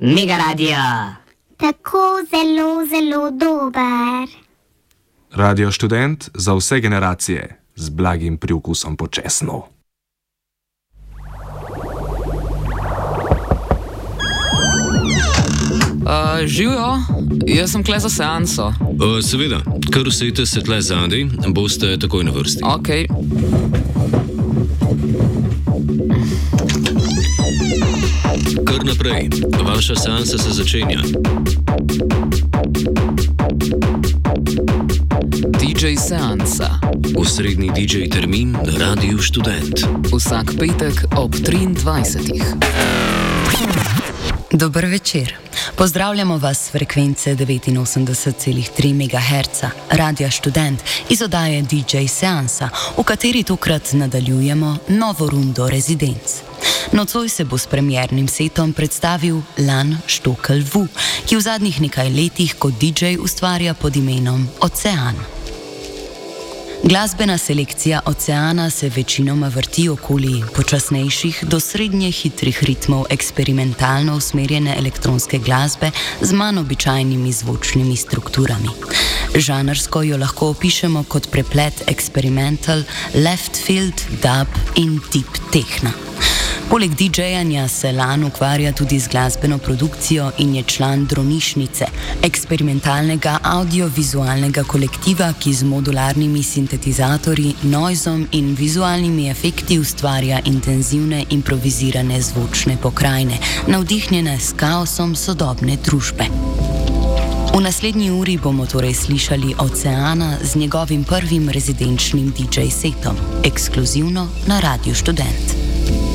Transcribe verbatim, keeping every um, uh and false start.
Mega Radio. Tako zelo, zelo dober. Radio Študent za vse generacije z blagim priokusom po česnu. Uh, živijo, jaz sem kle za seanso. Uh, seveda, kar usejte se tle zadaj, boste takoj na vrsti. Ok. Kar naprej, vaša seansa se začenja. D J seansa. Osrednji D J termin na Radiu Študent. Vsak petek ob triindvajsetih. Dober večer. Pozdravljamo vas s frekvence devetinosemdeset celih tri megaherca, Radia Študent iz oddaje D J Seansa, v kateri tokrat nadaljujemo novo rundo rezidenc. Nocoj se bo s premiernim setom predstavil Lan Štokl Vu, ki v zadnjih nekaj letih kot D J ustvarja pod imenom Ocean. Glasbena selekcija Oceana se večinoma vrti okoli počasnejših do srednje hitrih ritmov eksperimentalno usmerjene elektronske glasbe z manj običajnimi zvočnimi strukturami. Žanrsko jo lahko opišemo kot preplet experimental, left field, dub in deep techna. Poleg D J-anja se Lan ukvarja tudi z glasbeno produkcijo in je član Dronišnice, eksperimentalnega audiovizualnega kolektiva, ki z modularnimi sintetizatorji, noizom in vizualnimi efekti ustvarja intenzivne improvizirane zvočne pokrajine, navdihnjene s kaosom sodobne družbe. V naslednji uri bomo torej slišali Oceana z njegovim prvim rezidenčnim D J setom, ekskluzivno na Radiu Študent.